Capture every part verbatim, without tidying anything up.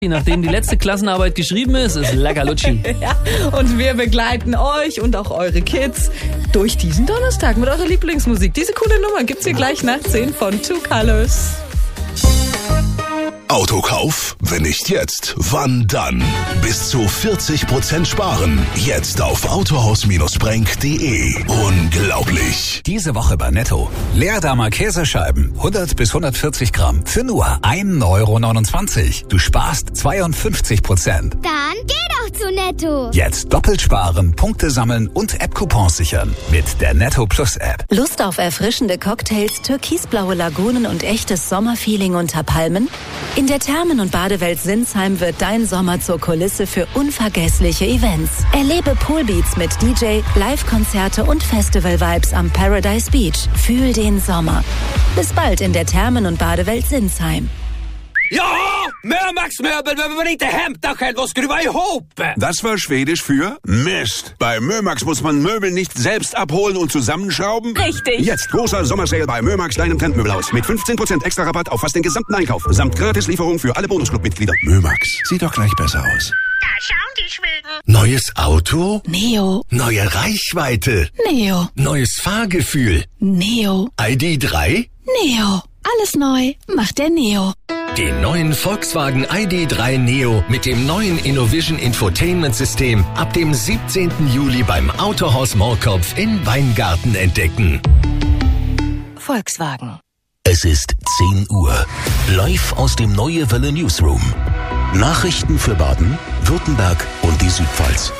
Nachdem die letzte Klassenarbeit geschrieben ist, ist lecker Lutschi. Ja, und wir begleiten euch und auch eure Kids durch diesen Donnerstag mit eurer Lieblingsmusik. Diese coole Nummer gibt's hier gleich nach zehn von Two Colors. Autokauf? Wenn nicht jetzt, wann dann? Bis zu vierzig Prozent sparen. Jetzt auf autohaus Bindestrich brenk punkt de. Unglaublich. Diese Woche bei Netto. Leerdamer Käsescheiben, hundert bis hundertvierzig Gramm, für nur ein Euro neunundzwanzig. Du sparst zweiundfünfzig Prozent. Dann geh doch zu Netto. Jetzt doppelt sparen, Punkte sammeln und App-Coupons sichern. Mit der Netto Plus App. Lust auf erfrischende Cocktails, türkisblaue Lagunen und echtes Sommerfeeling unter Palmen? In der Thermen- und Badewelt Sinsheim wird dein Sommer zur Kulisse für unvergessliche Events. Erlebe Poolbeats mit D J, Live-Konzerte und Festival-Vibes am Paradise Beach. Fühl den Sommer. Bis bald in der Thermen- und Badewelt Sinsheim. Ja, Mömax-Möbel, wenn wir nicht Hemdachel, was skruva ihop. Das war Schwedisch für Mist. Bei Mömax muss man Möbel nicht selbst abholen und zusammenschrauben. Richtig. Jetzt großer Sommersale bei Mömax, deinem Trendmöbelhaus. Mit fünfzehn Prozent extra Rabatt auf fast den gesamten Einkauf. Samt Gratislieferung für alle Bonusclub-Mitglieder. Mömax, sieht doch gleich besser aus. Da schauen die Schweden. Neues Auto? Neo. Neue Reichweite? Neo. Neues Fahrgefühl? Neo. I D drei? Neo. Alles neu macht der Neo. Den neuen Volkswagen I D drei Neo mit dem neuen InnoVision Infotainment System ab dem siebzehnten Juli beim Autohaus Moorkopf in Weingarten entdecken. Volkswagen. Es ist zehn Uhr. Live aus dem Neue Welle Newsroom. Nachrichten für Baden, Württemberg und die Südpfalz.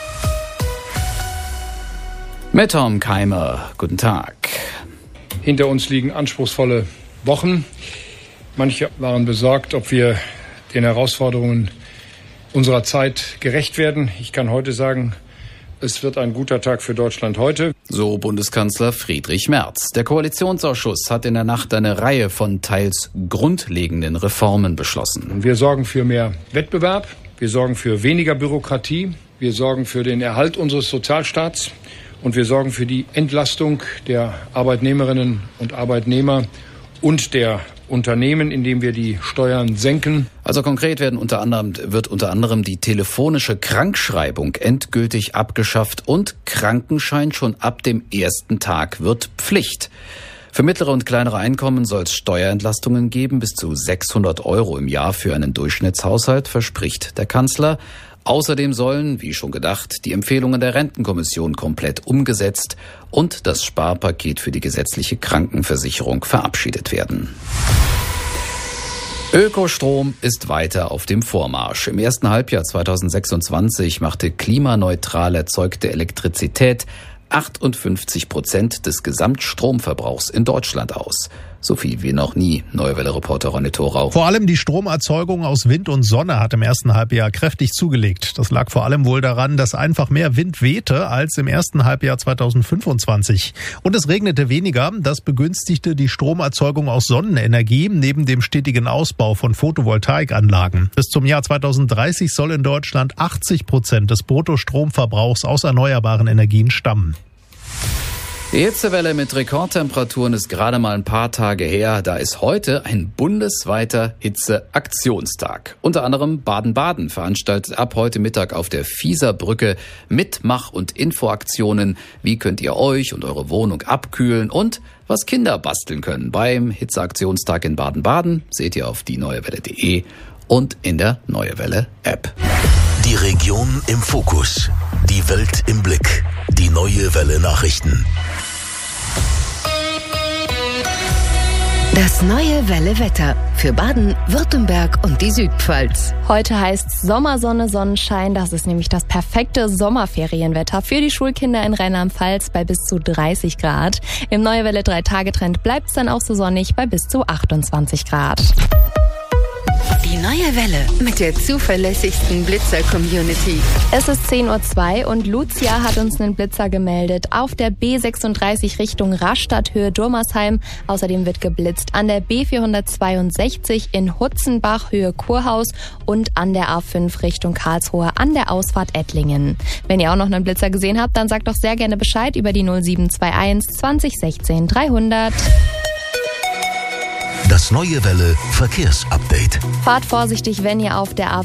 Mit Tom Keimer, guten Tag. Hinter uns liegen anspruchsvolle Wochen. Manche waren besorgt, ob wir den Herausforderungen unserer Zeit gerecht werden. Ich kann heute sagen, es wird ein guter Tag für Deutschland heute. So Bundeskanzler Friedrich Merz. Der Koalitionsausschuss hat in der Nacht eine Reihe von teils grundlegenden Reformen beschlossen. Wir sorgen für mehr Wettbewerb, wir sorgen für weniger Bürokratie, wir sorgen für den Erhalt unseres Sozialstaats und wir sorgen für die Entlastung der Arbeitnehmerinnen und Arbeitnehmer und der Unternehmen, indem wir die Steuern senken. Also konkret werden unter anderem, wird unter anderem die telefonische Krankschreibung endgültig abgeschafft und Krankenschein schon ab dem ersten Tag wird Pflicht. Für mittlere und kleinere Einkommen soll es Steuerentlastungen geben, bis zu sechshundert Euro im Jahr für einen Durchschnittshaushalt, verspricht der Kanzler. Außerdem sollen, wie schon gedacht, die Empfehlungen der Rentenkommission komplett umgesetzt und das Sparpaket für die gesetzliche Krankenversicherung verabschiedet werden. Ökostrom ist weiter auf dem Vormarsch. Im ersten Halbjahr zweitausendsechsundzwanzig machte klimaneutral erzeugte Elektrizität achtundfünfzig Prozent des Gesamtstromverbrauchs in Deutschland aus. So viel wie noch nie, Neue Welle-Reporter Ronny Thorau. Vor allem die Stromerzeugung aus Wind und Sonne hat im ersten Halbjahr kräftig zugelegt. Das lag vor allem wohl daran, dass einfach mehr Wind wehte als im ersten Halbjahr zweitausendfünfundzwanzig. Und es regnete weniger. Das begünstigte die Stromerzeugung aus Sonnenenergie neben dem stetigen Ausbau von Photovoltaikanlagen. Bis zum Jahr zweitausenddreißig soll in Deutschland achtzig Prozent des Bruttostromverbrauchs aus erneuerbaren Energien stammen. Die Hitzewelle mit Rekordtemperaturen ist gerade mal ein paar Tage her. Da ist heute ein bundesweiter Hitzeaktionstag. Unter anderem Baden-Baden veranstaltet ab heute Mittag auf der Fieserbrücke Mitmach- und Infoaktionen. Wie könnt ihr euch und eure Wohnung abkühlen und was Kinder basteln können beim Hitzeaktionstag in Baden-Baden, seht ihr auf die neue welle punkt de und in der Neue Welle App. Die Region im Fokus. Die Welt im Blick. Die Neue Welle Nachrichten. Das Neue Welle Wetter für Baden, Württemberg und die Südpfalz. Heute heißt's Sommersonne, Sonnenschein. Das ist nämlich das perfekte Sommerferienwetter für die Schulkinder in Rheinland-Pfalz bei bis zu dreißig Grad. Im Neue Welle drei Tage Trend bleibt's dann auch so sonnig bei bis zu achtundzwanzig Grad. Die Neue Welle mit der zuverlässigsten Blitzer-Community. Es ist zehn Uhr zwei und Lucia hat uns einen Blitzer gemeldet. Auf der B sechsunddreißig Richtung Rastatt Höhe Durmersheim. Außerdem wird geblitzt an der B vierhundertzweiundsechzig in Hutzenbach Höhe Kurhaus und an der A fünf Richtung Karlsruhe an der Ausfahrt Ettlingen. Wenn ihr auch noch einen Blitzer gesehen habt, dann sagt doch sehr gerne Bescheid über die null sieben zwei eins zwanzig sechzehn dreihundert. Das neue Welle Verkehrsupdate. Fahrt vorsichtig, wenn ihr auf der A